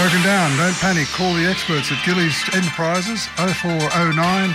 broken down. Don't panic. Call the experts at Gillies Enterprises 0409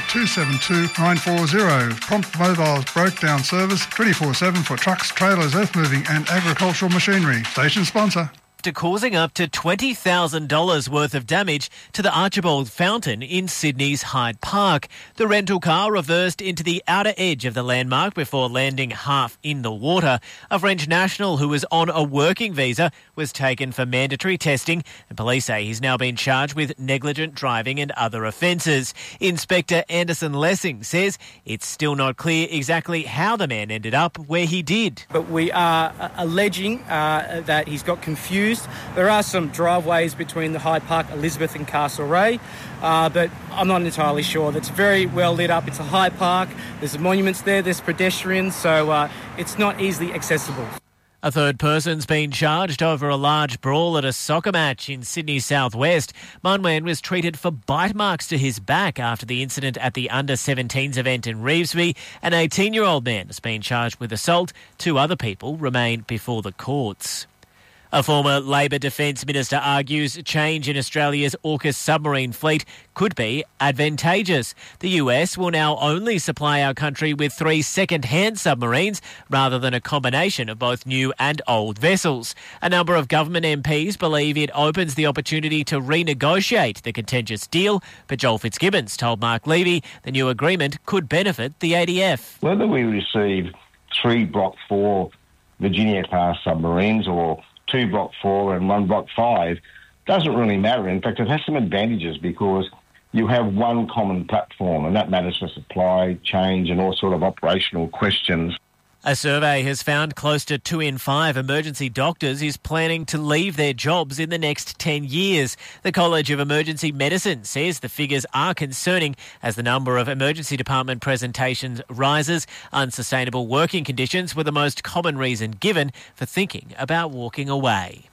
272 940. Prompt mobiles breakdown service 24/7 for trucks, trailers, earth moving and agricultural machinery. Station sponsor. After causing up to $20,000 worth of damage to the Archibald Fountain in Sydney's Hyde Park. The rental car reversed into the outer edge of the landmark before landing half in the water. A French national who was on a working visa was taken for mandatory testing, and police say he's now been charged with negligent driving and other offences. Inspector Anderson Lessing says it's still not clear exactly how the man ended up where he did. But we are alleging that he's got confused. There are some driveways between the Hyde Park, Elizabeth and Castlereagh, but I'm not entirely sure. That's very well lit up. It's a Hyde Park. There's monuments there. There's pedestrians, so it's not easily accessible. A third person's been charged over a large brawl at a soccer match in Sydney's southwest. Munwan was treated for bite marks to his back after the incident at the under-17s event in Revesby. An 18-year-old man has been charged with assault. 2 other people remain before the courts. A former Labor Defence Minister argues change in Australia's AUKUS submarine fleet could be advantageous. The US will now only supply our country with 3 second-hand submarines rather than a combination of both new and old vessels. A number of government MPs believe it opens the opportunity to renegotiate the contentious deal, but Joel Fitzgibbons told Mark Levy the new agreement could benefit the ADF. Whether we receive 3 Block 4 Virginia-class submarines or 2 Block 4 and 1 Block 5 doesn't really matter. In fact, it has some advantages because you have one common platform, and that matters for supply, change and all sort of operational questions. A survey has found close to 2 in 5 emergency doctors is planning to leave their jobs in the next 10 years. The College of Emergency Medicine says the figures are concerning as the number of emergency department presentations rises. Unsustainable working conditions were the most common reason given for thinking about walking away.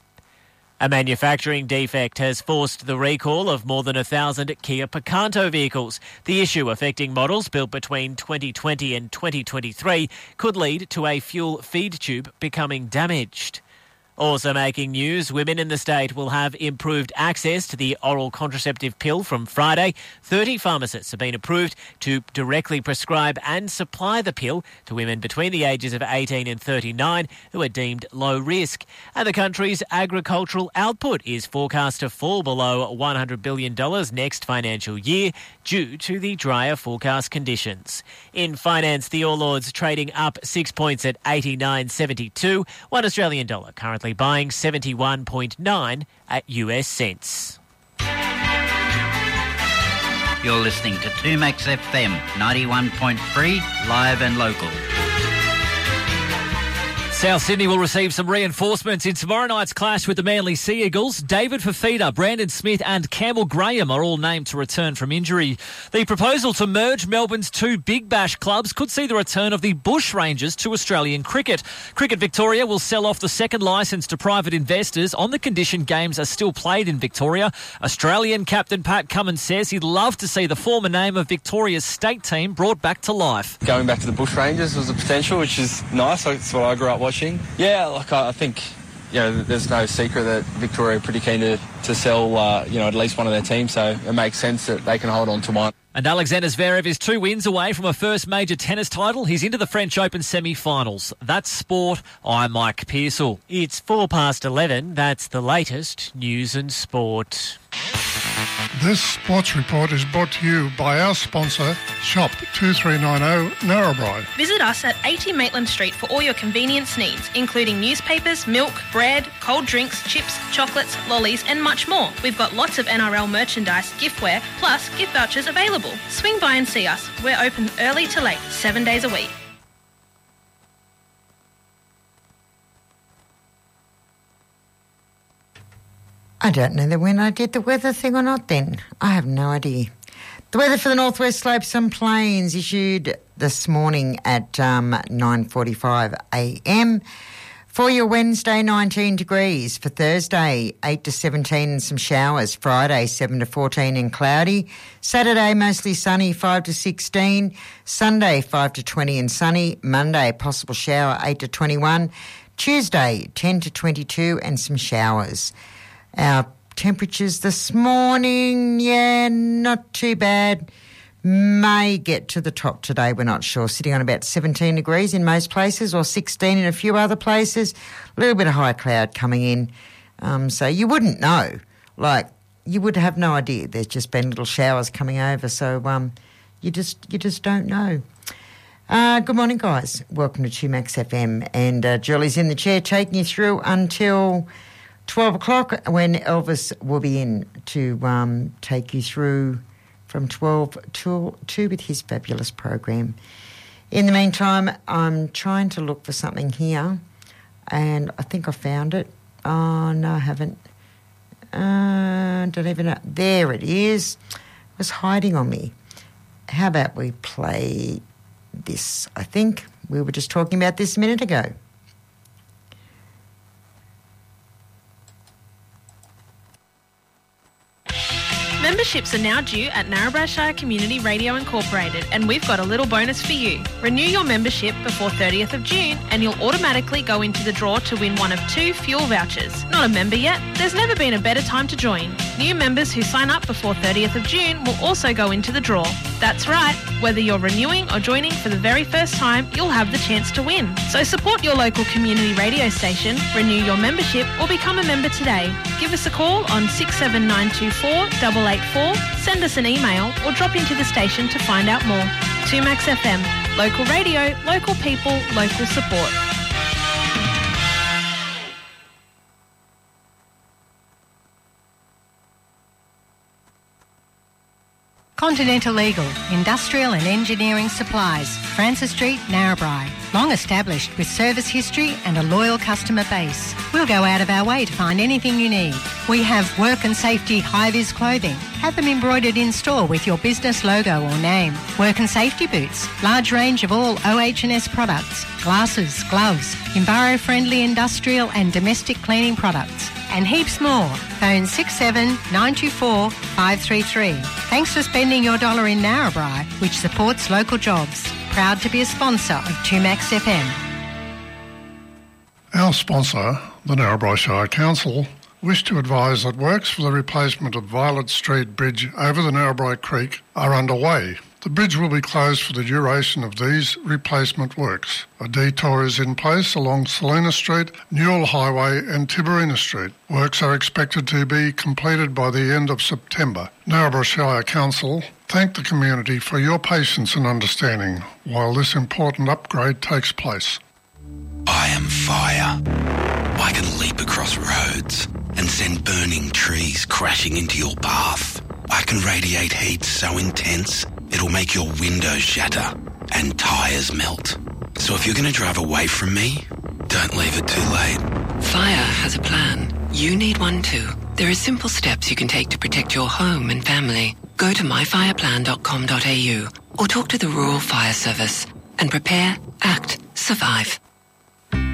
A manufacturing defect has forced the recall of more than 1,000 Kia Picanto vehicles. The issue affecting models built between 2020 and 2023 could lead to a fuel feed tube becoming damaged. Also making news, women in the state will have improved access to the oral contraceptive pill from Friday. 30 pharmacists have been approved to directly prescribe and supply the pill to women between the ages of 18 and 39 who are deemed low risk. And the country's agricultural output is forecast to fall below $100 billion next financial year due to the drier forecast conditions. In finance, the All Ords trading up 6 points at 89.72. $1 Australian dollar currently buying 71.9 at US cents. You're listening to 2Max FM 91.3, live and local. South Sydney will receive some reinforcements in tomorrow night's clash with the Manly Sea Eagles. David Fafita, Brandon Smith and Campbell Graham are all named to return from injury. The proposal to merge Melbourne's 2 Big Bash clubs could see the return of the Bush Rangers to Australian cricket. Cricket Victoria will sell off the second licence to private investors on the condition games are still played in Victoria. Australian captain Pat Cummins says he'd love to see the former name of Victoria's state team brought back to life. Going back to the Bush Rangers was a potential, which is nice. That's what I grew up watching. Yeah, like I think, there's no secret that Victoria are pretty keen to sell, at least one of their teams, so it makes sense that they can hold on to one. And Alexander Zverev is 2 wins away from a first major tennis title. He's into the French Open semi-finals. That's sport. I'm Mike Pearsall. It's 11:04. That's the latest news and sport. This sports report is brought to you by our sponsor, Shop 2390 Narrabri. Visit us at 80 Maitland Street for all your convenience needs, including newspapers, milk, bread, cold drinks, chips, chocolates, lollies and much more. We've got lots of NRL merchandise, giftware, plus gift vouchers available. Swing by and see us. We're open early to late, 7 days a week. I don't know when I did the weather thing or not then. I have no idea. The weather for the Northwest Slopes and Plains issued this morning at 9:45 a.m. For your Wednesday, 19 degrees. For Thursday, 8 to 17 and some showers. Friday, 7 to 14 and cloudy. Saturday, mostly sunny, 5 to 16. Sunday, 5 to 20 and sunny. Monday, possible shower, 8 to 21. Tuesday, 10 to 22 and some showers. Our temperatures this morning, not too bad. May get to the top today, we're not sure. Sitting on about 17 degrees in most places, or 16 in a few other places. A little bit of high cloud coming in. So you wouldn't know. Like, you would have no idea. There's just been little showers coming over, so you just don't know. Good morning, guys. Welcome to 2Max FM. And Julie's in the chair taking you through until 12 o'clock when Elvis will be in to take you through from 12 to 2 with his fabulous program. In the meantime, I'm trying to look for something here, and I think I found it. Oh, no, I haven't. Don't even know. There it is. It was hiding on me. How about we play this? I think we were just talking about this a minute ago. Memberships are now due at Narrabri Shire Community Radio Incorporated, and we've got a little bonus for you. Renew your membership before 30th of June and you'll automatically go into the draw to win one of 2 fuel vouchers. Not a member yet? There's never been a better time to join. New members who sign up before 30th of June will also go into the draw. That's right, whether you're renewing or joining for the very first time, you'll have the chance to win. So support your local community radio station, renew your membership or become a member today. Give us a call on 67924 884, send us an email or drop into the station to find out more. 2Max FM, local radio, local people, local support. Continental Eagle, industrial and engineering supplies, Francis Street, Narrabri. Long established with service history and a loyal customer base. We'll go out of our way to find anything you need. We have work and safety high-vis clothing. Have them embroidered in store with your business logo or name. Work and safety boots. Large range of all OH&S products. Glasses, gloves, enviro-friendly industrial and domestic cleaning products. And heaps more. Phone 67 924 533. Thanks for spending your dollar in Narrabri, which supports local jobs. Proud to be a sponsor of 2Max FM. Our sponsor, the Narrabri Shire Council, wish to advise that works for the replacement of Violet Street Bridge over the Narrabri Creek are underway. The bridge will be closed for the duration of these replacement works. A detour is in place along Salina Street, Newell Highway and Tiberina Street. Works are expected to be completed by the end of September. Narrabri Shire Council thank the community for your patience and understanding while this important upgrade takes place. I am fire. I can leap across roads and send burning trees crashing into your path. I can radiate heat so intense it'll make your windows shatter and tyres melt. So if you're going to drive away from me, don't leave it too late. Fire has a plan. You need one too. There are simple steps you can take to protect your home and family. Go to myfireplan.com.au or talk to the Rural Fire Service and prepare, act, survive.